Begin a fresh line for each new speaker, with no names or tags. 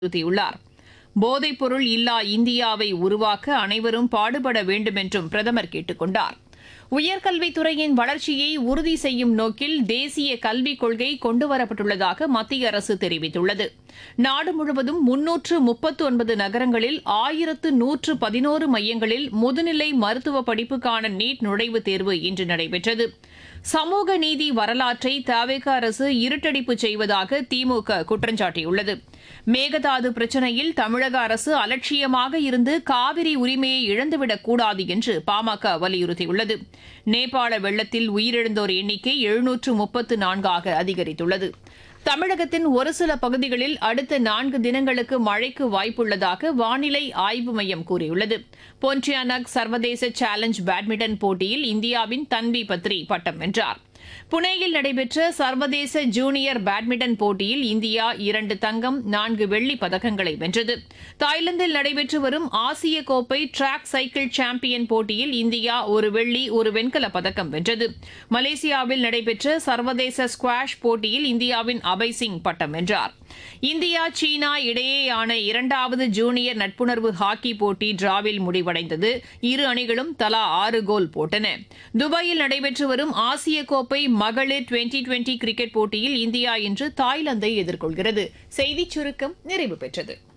வலியுறுத்தியுள்ளார். போதைப்பொருள் இல்லா இந்தியாவை உருவாக்க அனைவரும் பாடுபட வேண்டும் என்றும் பிரதமர் கேட்டுக் கொண்டார். உயர்கல்வித்துறையின் வளர்ச்சியை உறுதி செய்யும் நோக்கில் தேசிய கல்விக் கொள்கை கொண்டுவரப்பட்டுள்ளதாக மத்திய அரசு தெரிவித்துள்ளது. நாடு முழுவதும் 339 நகரங்களில் 1111 மையங்களில் முதுநிலை மருத்துவ படிப்புக்கான நீட் நுழைவுத் தேர்வு இன்று நடைபெற்றது. சமூக நீதி வரலாற்றை தவேக அரசு இருட்டடிப்பு செய்வதாக திமுக குற்றம் சாட்டியுள்ளது. மேகதாது பிரச்சினையில் தமிழக அரசு அலட்சியமாக இருந்து காவிரி உரிமையை இழந்துவிடக் கூடாது என்று பாமக வலியுறுத்தியுள்ளது. நேபாள வெள்ளத்தில் உயிரிழந்தோர் எண்ணிக்கை 734 அதிகரித்துள்ளது. தமிழகத்தின் ஒரு சில பகுதிகளில் அடுத்த 4 தினங்களுக்கு மழைக்கு வாய்ப்புள்ளதாக வானிலை ஆய்வு மையம் கூறியுள்ளது. பொன்டியானக் சர்வதேச சேலஞ்ச் பேட்மிண்டன் போட்டியில் இந்தியாவின் தன்வி பத்ரி பட்டம் வென்றார். புனேயில் நடைபெற்ற சர்வதேச ஜூனியர் பேட்மிண்டன் போட்டியில் இந்தியா 2 தங்கம் 4 வெள்ளிப் பதக்கங்களை வென்றது. தாய்லாந்தில் நடைபெற்று வரும் ஆசிய கோப்பை டிராக் சைக்கிள் சாம்பியன் போட்டியில் இந்தியா 1 வெள்ளி 1 வெண்கலப் பதக்கம் வென்றது. மலேசியாவில் நடைபெற்ற சர்வதேச ஸ்குவாஷ் போட்டியில் இந்தியாவின் அபய் சிங் பட்டம் வென்றார். இந்தியா சீனா இடையேயான 2வது ஜூனியர் நட்புணர்வு ஹாக்கி போட்டி டிராவில் முடிவடைந்தது. இரு அணிகளும் தலா 6 கோல் போட்டன. துபாயில் நடைபெற்று வரும் ஆசிய கோப்பை மகளிர் டுவெண்டி கிரிக்கெட் போட்டியில் இந்தியா இன்று தாய்லாந்தை எதிர்கொள்கிறது. செய்திச் சுருக்கம் நிறைவு பெற்றது.